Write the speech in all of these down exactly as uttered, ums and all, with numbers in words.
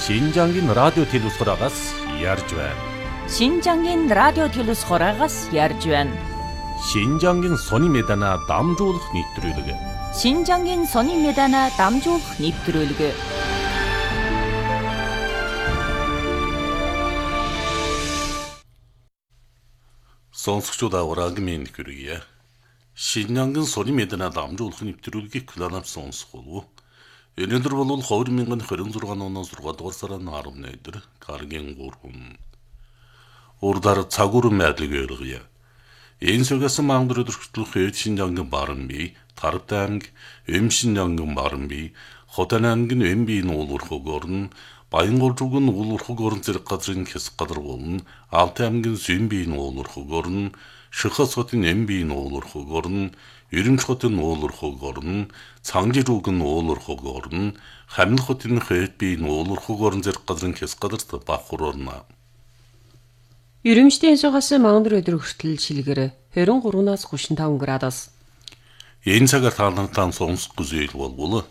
Шинжангийн радио телевизхораагаас ярьж байна. Шинжангийн радио телевизхораагаас ярьж байна. Шинжангийн сони медана дамжуулах нэвтрүүлэг. Шинжангийн сони медана дамжуулах нэвтрүүлэг. Сонсогчдод аврагын хүргэе. Шинжангийн сони медана дамжуулах нэвтрүүлгийг кланап сонсох болов. Өнөөдөр бол хоёр мянган хорин зургаан оноос зургаан дугаар сарын арван өдөр гаргийн гурван. Урдар цагуурын мэдлэг өргөе. Энэ сүгээс мангар өдөртөл хэд Шинжангийн баран бий, Тарбт аймаг, Эм Шинжангийн баран бий, Хотан аймгийн Эм бийн уулуурхаг орн, Баянгол-Жугын уулуурхаг орн зэрэг газрын хэсэг газар болон Алт аймгийн Сүм бийн уулуурхаг орн, Шихас хотын Эм бийн уулуурхаг орн, Ирэмч хотын уулуурхаг орн, Цангижуугийн уулуурхаг орн, Хамил хотын Хэт бийн уулуурхаг орн зэрэг газрын хэсэг газарт бахур орно. Ирэмчдийн сугаас мангар өдөр хүртэл шилгэр хорин гуравнаас гуравдуй таван градус. Энэ цагаар таалантан сонсох зүйл болвол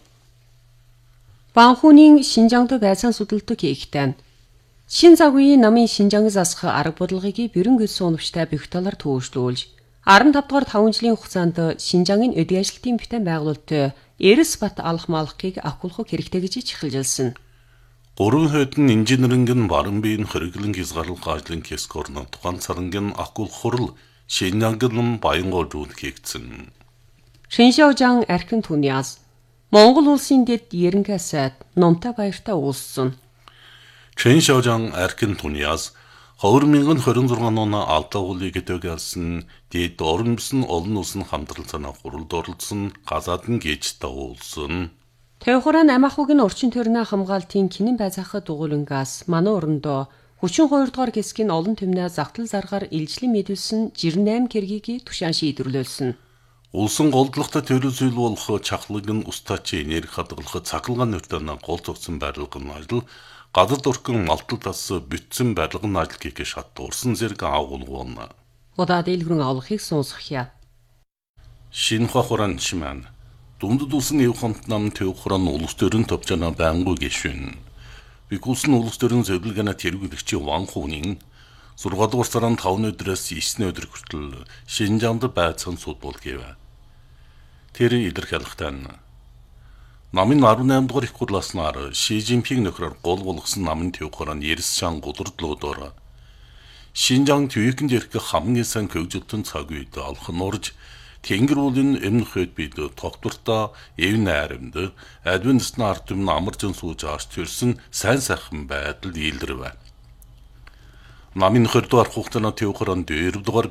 Банхүүний Шинжангд байцаан судалдаг хийхтэн. Шин цагийн намын Шинжангаас асах арга бодлогыг бүрэн гүйцэн уновчтой бөхтөлөөр төвөжлүүлж арван тавд дугаар таван жилийн хугацаанд Шинжангийн өдөө ажилтны битэн байгуулалтад Эрс бат алах малхыг ахуулах хэрэгтэй гэж чихэлжилсэн. Гурван хэдэн инженерингийн баран биеийн хэрэглэн хязгаарлах ажлын хэсгорно тухайн царангийн ахуулах хурал Шинжангийн Баянгол-Жугад хийгдсэн. Шинжаожан архин түниас Монгол улсын дэд Ерөнхий сайд Номтой баяртай уулзсан. Шинжаожан архин түниас хоёр мянган хорин зургаан оны алдаа уулыг дэвгэрсэн дэд орон бисэн олон улсын хамтрал санаа хуралд оролцсон газаадын гээж уулзсан. Тэвхуран амахугийн орчин төрний хамгаалтын кинэн байцаахад дугуулангаас манай орондоо хүчин хоёр дугаар хэсгийн олон түмнээ загтал заргаар илжлэн мэдүүлсэн жирэн найм кэргийг тушаан шийдвэрлүүлсэн. Улсын голдлогтой төрөл зүйл болох чахлагын устачи энерги хадгалах цахилгаан нөртөнд гол зогсон барилгын ажил гадар дурхан малтал тас бүтсэн барилгын ажил гэхээ шат дуурсан зэрэг агуулгуун. Удаа дэлгэрэн авлахыг сонсохъя. Шинэ хуран чимэн Дундад улсын эв хамт нам Тэвхуран улс төрийн төвчнө байнгу гişүн. Бикулсын улс төрийн зөвлөгөөний тэргүүлэгчийн Ван Хүнийн зургаан дугаар сарын таван өдрөөс девять өдөр хүртэл Шинжангд байцаан судбол гэв. Тэр илэрхийлэхтэн намын арван дугаар их хурлааснаар Ши Жинпинг нөхрөөр гол болгосон намын Тэвхуран Эрс шан гудурдлуудаар Шинжанг төвөкөнд ирэх хамгийн сайн хөгжилтөн цаг үед алхан урж Тэнгэр уулын өмнөх хэд бид тогтвортой эв найрамд адвентистны ард түмэн амаржин сууж аарч төрсөн сайн сайхан байдал ийлэрвэ. Намын хоёр дугаар хугацааны Тэвхуран дөрөв дугаар